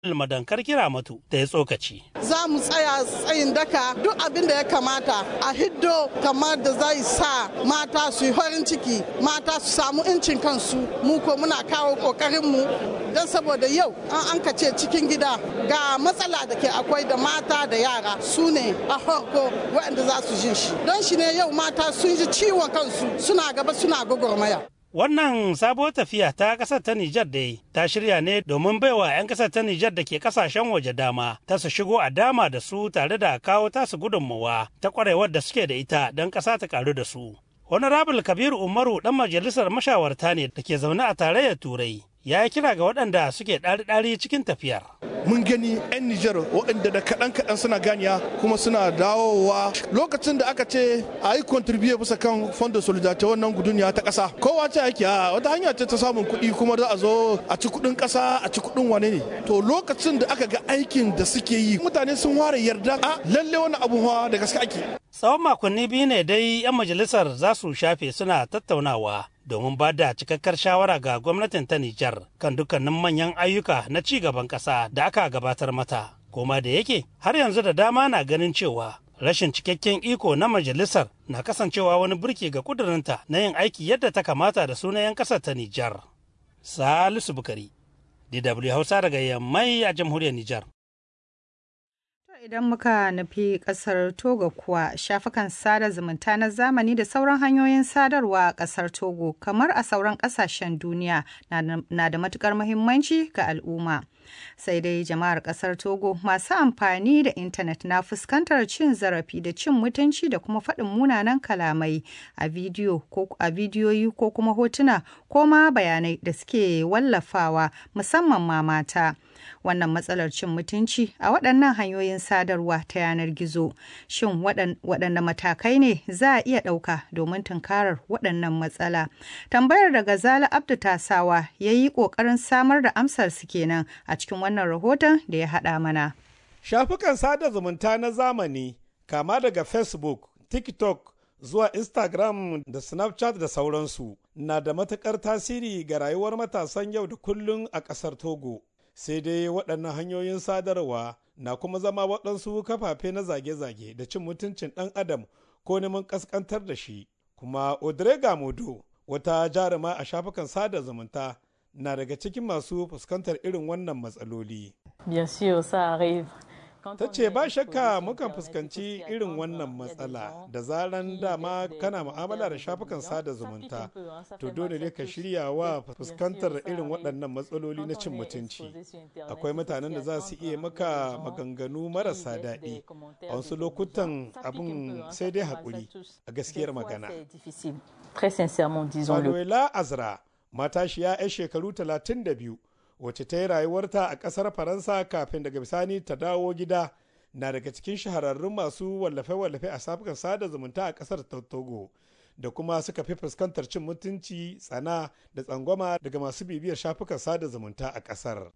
Madankar Kiramatu da ya tsokaci. Za mu tsaya tsayin daka duk abin da ya kamata a hiddo kamar da zai sa mata su yi farin ciki, mata su samu incin kansu. Mu ko muna kawo kokarinmu don saboda yau an kace cikin gida ga matsala da ke akwai da mata da yara su ne a farko waɗanda za su jin shi. Don shi ne yau mata sun ji ciwon kansu suna gaba suna gwagwarmaya. Wannan sabuwar tafiya ta ƙasar ta Nijar dai ta shirya ne domin baiwa 'yan ƙasar ta Nijar da ke ƙasashen waje dama ta su shigo a dama da su tare da kawo tasu gudunmawa ta ƙwarewar da suke da ita don ƙasa ta ƙaru da su. Honorable Kabiru Umaru ɗan majalisar mashawarta ne da ke zaune a tarayyar Turai. Ya yi kira ga waɗanda suke ɗari-ɗari cikin tafiyar. Mun gani 'yan Nijar waɗanda da kaɗan-kaɗan suna ganiya kuma suna dawowa lokacin da aka ce a yi kontribiye bisa kan fondo solidarity wannan guduniya ta ƙasa. Kowa ce ake wata hanya ce ta samun kuɗi kuma za a zo a ci kuɗin ƙasa a ci kuɗin wane ne. To lokacin da aka ga aikin da suke yi mutane sun ware yarda a lalle wani abu da gaske ake. Tsawon makonni biyu ne dai 'yan majalisar za su shafe suna tattaunawa domin ba da cikakkar shawara ga gwamnatin ta Nijar kan dukkanin manyan ayyuka na ci gaban ƙasa da aka gabatar mata. Koma da yake har yanzu da dama na ganin cewa rashin cikakken iko na majalisar na kasancewa wani burki ga kudurinta na yin aiki yadda ta kamata da sunayen ƙasar ta Nijar. Salisu Bukari, DW Hausa daga Yammai a jamhuriyar Nijar. Idan muka nufi kasar Togo kuwa shafukan sada zumunta na zamani da sauran hanyoyin sadarwa a kasar Togo kamar a sauran kasashen duniya na da matukar muhimmanci ga al'umma. Sai dai jama'ar kasar Togo masu amfani da intanet na fuskantar cin zarafi da cin mutunci da kuma faɗin munanan kalamai a bidiyoyi ko kuma hotuna ko ma bayanai da suke wallafawa musamman ma mata. Wannan matsalar cin mutunci a waɗannan hanyoyin sadarwa ta yanar gizo. Shin waɗanne matakai ne za a iya ɗauka domin tunkarar waɗannan matsala? Tambayar da Gazala Abdu Tasawa ya yi ƙoƙarin samar da amsar su kenan a cikin wannan rahoton da ya haɗa mana. Shafukan sada zumunta na zamani kama daga Facebook, TikTok zuwa Instagram da Snapchat da sauransu na da matuƙar tasiri ga rayuwar matasan yau da kullum a ƙasar Togo. Sai dai waɗannan hanyoyin sadarwa na kuma zama waɗansu kafafe na zage-zage da cin mutuncin ɗan adam ko neman ƙasƙantar da shi. Kuma Odrega Modo, wata jaruma a shafukan sada zumunta, na daga cikin masu fuskantar irin wannan matsaloli. Ta ce ba shakka mukan fuskanci irin wannan matsala da zaran dama kana mu'amala da shafukan sada zumunta to dole ne ka shirya wa fuskantar irin waɗannan matsaloli na cin mutunci. Akwai mutanen da za su iya maka maganganu marasa daɗi a wasu lokutan abin sai dai haƙuri a gaskiyar magana. Manuela Azra matashiya 'yar shekaru 32 wacce ta yi rayuwarta a ƙasar Faransa kafin daga bisani ta dawo gida na daga cikin shahararrun masu wallafe-wallafe a shafukan sada zumunta a ƙasar Togo da kuma suka fi fuskantar cin mutunci, tsana da tsangwama daga masu bibiyar shafukan sada zumunta a ƙasar.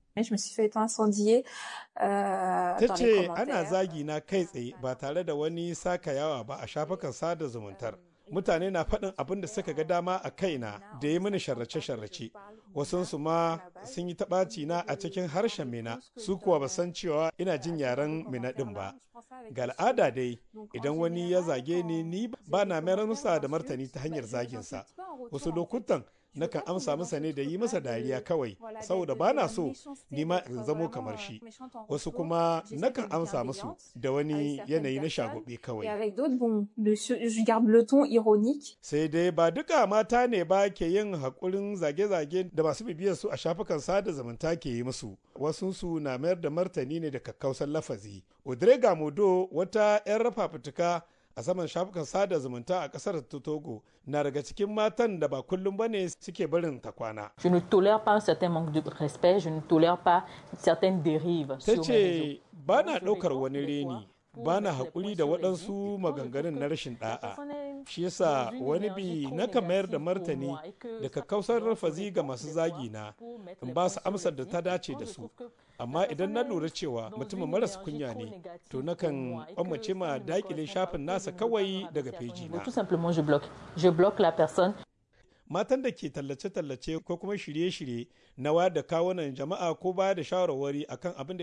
Ta ce ana zagi na kai tsaye ba tare da wani sakayawa ba a shafukan sada zumuntar. Mutane na faɗin abin da suka ga dama a kaina da yi mini sharrace-sharrace. Wasunsu ma sun yi taɓaci na a cikin harshen Mina, su kuwa ba san cewa ina jin yaren Mina ɗin ba. Ga al'ada dai, idan wani ya zage ni ba na mayar masa da martani ta hanyar zaginsa. Wasu lokutan nakan amsa masa ne da yi masa dariya kawai saboda ba na so ni ma in zamo kamar shi. Wasu kuma nakan amsa musu da wani yanayi na shagube kawai. Sai dai ba duka mata ne ba ke yin haƙurin zage-zage da masu bibiyar su a shafukan sada zumunta ke yi musu. Wasunsu na mayar da martani ne da kakkausan lafazi. Odrega Modo, wata 'yan fafutuka a saman shafukan sada zumunta a kasar Togo, na daga cikin matan da ba kullum bane suke barin ta kwana. Je ne tolère pas un certain manque de respect, je ne tolère pas certaines dérives. Ta ce ba na ɗaukar wani reni, ba na haƙuri da waɗansu maganganun na rashin ɗa'a. Shi yasa wani bi nakan mayar da martani da kakkausar rafazi ga masu zagi na in ba su amsar da ta dace da su. Amma idan na lura cewa mutumin marasa kunya ne, to nakan kwamace ma dakile shafin nasa kawai daga feji na. matan da ke tallace-tallace ko kuma shirye-shirye na wayar da kawunan jama'a ko bayar da shawarwari akan abin da